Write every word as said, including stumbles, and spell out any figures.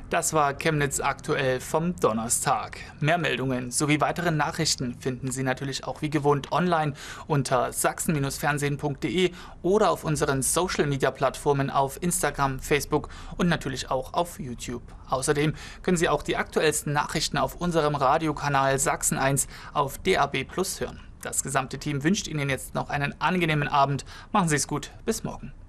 Das war Chemnitz aktuell vom Donnerstag. Mehr Meldungen sowie weitere Nachrichten finden Sie natürlich auch wie gewohnt online unter sachsen fernsehen punkt de oder auf unseren Social-Media-Plattformen auf Instagram, Facebook und natürlich auch auf YouTube. Außerdem können Sie auch die aktuellsten Nachrichten auf unserem Radiokanal Sachsen eins auf D A B Plus hören. Das gesamte Team wünscht Ihnen jetzt noch einen angenehmen Abend. Machen Sie es gut. Bis morgen.